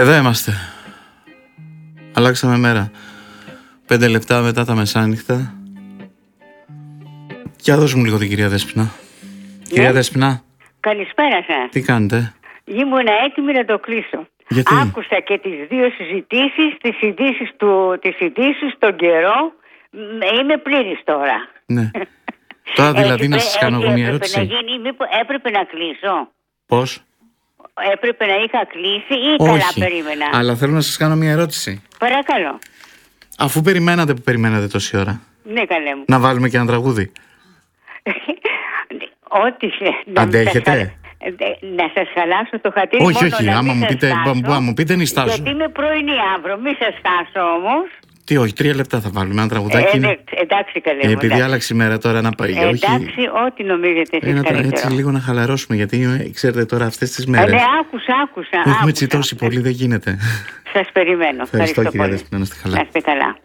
Εδώ είμαστε. Αλλάξαμε μέρα. 5 λεπτά μετά τα μεσάνυχτα. Για δώσ' μου λίγο την κυρία Δέσποινα. Ναι. Κυρία Δέσποινα. Καλησπέρα σας. Τι κάνετε? Ήμουν έτοιμη να το κλείσω. Γιατί? Άκουσα και τις δύο συζητήσεις, τις ειδήσεις τον καιρό. Είμαι πλήρης τώρα. Ναι. Τώρα δηλαδή να σας κάνω εγώ μια ερώτηση. Έπρεπε να κλείσω. Πώς? Έπρεπε να είχα κλείσει ή Όχι, καλά περίμενα? Αλλά θέλω να σας κάνω μια ερώτηση. Παρακαλώ. Αφού περιμένατε που περιμένατε τόση ώρα, Ναι, καλέ μου. να βάλουμε και ένα τραγούδι? Ό,τι αντέχετε? Να σας χαλάσω το χατήρι? Όχι, άμα μου πείτε νιστάζω. Γιατί είμαι πρωινή αύριο, μη σας χάσω όμως. Τι όχι, 3 λεπτά θα βάλουμε ένα τραγουδάκι. Εντάξει, καλέ μου. Επειδή άλλαξε η μέρα τώρα να πάει. Εντάξει, ό,τι νομίζετε εσείς καλύτερο. Έτσι λίγο να χαλαρώσουμε, γιατί ξέρετε τώρα αυτές τις μέρες. Ναι, άκουσα. Έχουμε τσιτώσει πολύ, δεν γίνεται. Σας περιμένω. Ευχαριστώ κυρία Δέσποινα, να είστε καλά. Να είστε καλά.